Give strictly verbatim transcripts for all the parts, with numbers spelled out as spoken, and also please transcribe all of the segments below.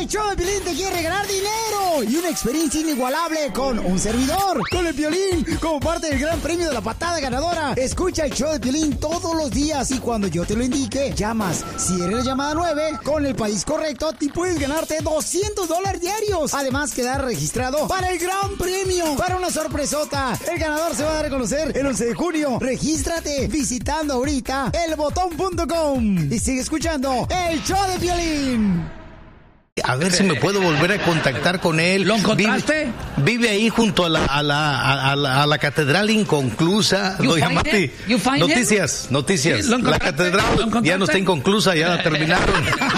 El show de Piolín te quiere ganar dinero y una experiencia inigualable con un servidor, con el Piolín, como parte del gran premio de la patada ganadora. Escucha el show de Piolín todos los días y cuando yo te lo indique, llamas. Si eres la llamada nueve, con el país correcto, te puedes ganarte doscientos dólares diarios. Además, quedar registrado para el gran premio, para una sorpresota. El ganador se va a dar a conocer el once de junio. Regístrate visitando ahorita el botón punto com y sigue escuchando el show de Piolín. A ver si me puedo volver a contactar con él. ¿Lo encontraste? Vive, vive ahí junto a la, a la, a la, a la catedral inconclusa. Doña Mati. Noticias, him? noticias. Sí, la catedral ya no está inconclusa, ya la terminaron.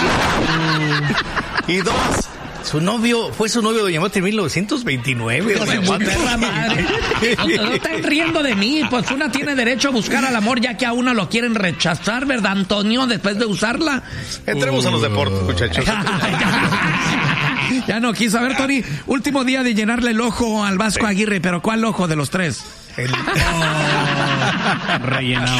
Y dos, su novio, fue su novio Doña Mati en mil novecientos veintinueve. Doña Mati. No, no están riendo de mí, pues una tiene derecho a buscar al amor ya que a una lo quieren rechazar, ¿verdad, Antonio? Después de usarla. Entremos uh. a los deportes, muchachos. Ya no quiso. A ver, Tony, último día de llenarle el ojo al Vasco Aguirre, pero ¿cuál ojo de los tres? El... Oh, rellenado.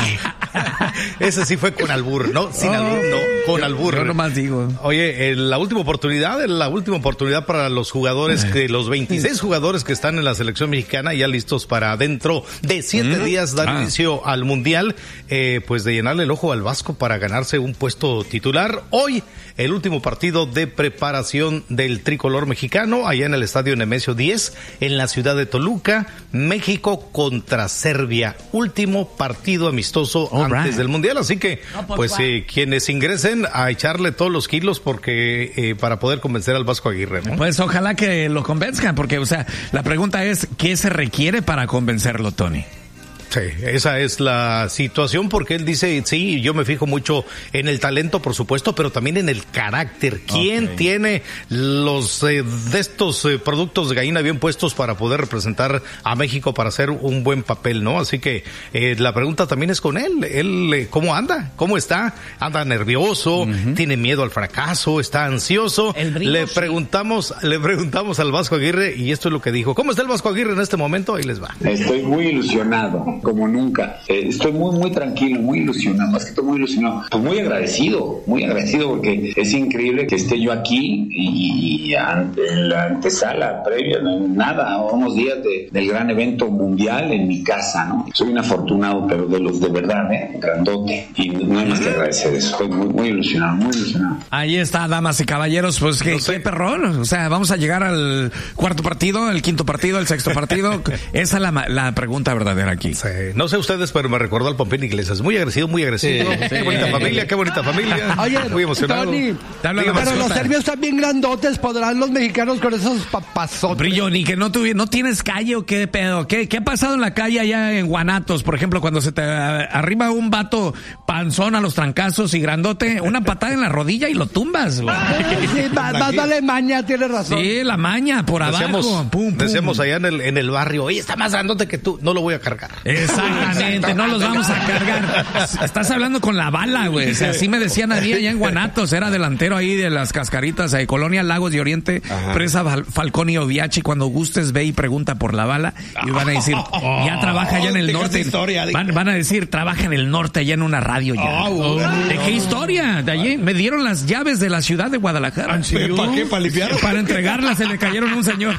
Ese sí fue con albur, ¿no? Sin oh, albur, no, con yo, albur. Yo nomás digo. Oye, eh, la última oportunidad, la última oportunidad para los jugadores, que los veintiséis jugadores que están en la selección mexicana ya listos para dentro de siete mm. días dar ah. inicio al Mundial, eh, pues de llenarle el ojo al Vasco para ganarse un puesto titular. Hoy, el último partido de preparación del tricolor mexicano, allá en el estadio Nemesio diez, en la ciudad de Toluca, México contra Serbia. Último partido amistoso All antes right. del Mundial, así que no, pues eh, quienes ingresen a echarle todos los kilos porque eh, para poder convencer al Vasco Aguirre, ¿no? Pues ojalá que lo convenzcan, porque o sea, la pregunta es ¿qué se requiere para convencerlo, Tony? Sí, esa es la situación, porque él dice, sí, yo me fijo mucho en el talento, por supuesto, pero también en el carácter. ¿Quién okay. tiene los eh, de estos eh, productos de gallina bien puestos para poder representar a México para hacer un buen papel, ¿no? Así que eh, la pregunta también es con él. Él, eh, ¿cómo anda? ¿Cómo está? ¿Anda nervioso? Uh-huh. ¿Tiene miedo al fracaso? ¿Está ansioso? El brillo, le sí. preguntamos, le preguntamos al Vasco Aguirre y esto es lo que dijo. ¿Cómo está el Vasco Aguirre en este momento? Ahí les va. Estoy muy ilusionado. Como nunca. Eh, estoy muy, muy tranquilo, muy ilusionado, más que todo muy ilusionado. Pues muy agradecido, muy agradecido porque es increíble que esté yo aquí y, y ante, en la antesala previa, nada, a unos días de, del gran evento mundial en mi casa, ¿no? Soy un afortunado, pero de los de verdad, ¿eh? Grandote. Y no hay más que agradecer eso. Estoy muy, muy ilusionado, muy ilusionado. Ahí está, damas y caballeros, pues que, no sé. Qué perrón. O sea, vamos a llegar al cuarto partido, el quinto partido, el sexto partido. Esa es la, la pregunta verdadera aquí. Sí. No sé ustedes, pero me recordó al Pompín Iglesias. Muy agresivo, muy agresivo. Sí, qué sí. bonita familia, qué bonita familia. Oye, muy emocionado. Tony, pero los serbios están bien grandotes. ¿Podrán los mexicanos con esos papazotes? Brillo, ni que no tuvi, no tienes calle o qué pedo. ¿Qué, ¿Qué ha pasado en la calle allá en Guanatos? Por ejemplo, cuando se te arriba un vato panzón a los trancazos y grandote, una patada en la rodilla y lo tumbas. Sí, más, más vale maña, tienes razón. Sí, la maña por decíamos, abajo. Pum, pum. Decíamos allá en el, en el barrio, oye, está más grandote que tú, no lo voy a cargar. Exactamente, no los vamos a cargar. Estás hablando con la bala, güey. O sea, así me decían a mí allá en Guanatos, era delantero ahí de las cascaritas, de Colonia Lagos de Oriente, ajá. Presa Falcón y Oviachi. Cuando gustes, ve y pregunta por la bala y van a decir, ya trabaja allá en el norte. Historia, van, van a decir, trabaja en el norte, allá en una radio ya. Oh, ¿de qué historia? De allí me dieron las llaves de la ciudad de Guadalajara. ¿Para qué? ¿Para limpiar? Para entregarlas, se le cayeron a un señor.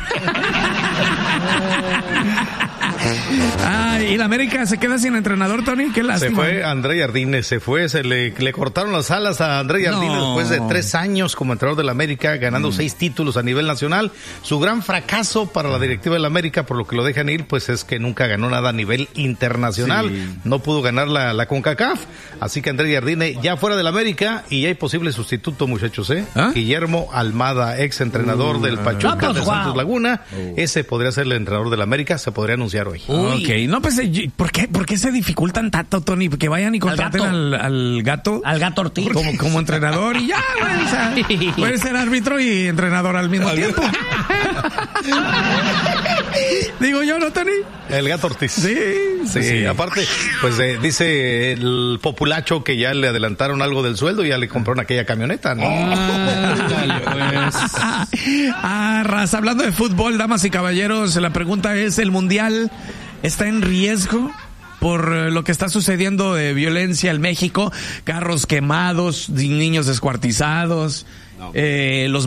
Ah, y la América se queda sin entrenador, Tony, qué lástima. Se fue André Jardine, se fue, se le, le cortaron las alas a André Jardine no. después de tres años como entrenador de la América, ganando mm. seis títulos a nivel nacional. Su gran fracaso para la directiva de la América, por lo que lo dejan ir, pues es que nunca ganó nada a nivel internacional, sí. no pudo ganar la, la CONCACAF, así que André Jardine ya fuera de la América y ya hay posible sustituto, muchachos, ¿eh? ¿Ah? Guillermo Almada, ex entrenador uh, del Pachuca uh, de Santos Laguna, uh. ese podría ser el entrenador de la América, se podría anunciar hoy. Uy. Ok, no, pues, ¿por qué, ¿por qué se dificultan tanto, Tony? Que vayan y contraten al, al gato. Al gato Ortiz. Como, como entrenador y ya, güey. O sea, puede ser árbitro y entrenador al mismo tiempo. Digo yo, ¿no, Tony? El gato Ortiz. Sí, sí. sí. Aparte, pues eh, dice el populacho que ya le adelantaron algo del sueldo y ya le compraron aquella camioneta, ¿no? Ah, ah, raza, hablando de fútbol, damas y caballeros, la pregunta es, ¿el Mundial está en riesgo por lo que está sucediendo de violencia en México? Carros quemados, niños descuartizados, no. eh, los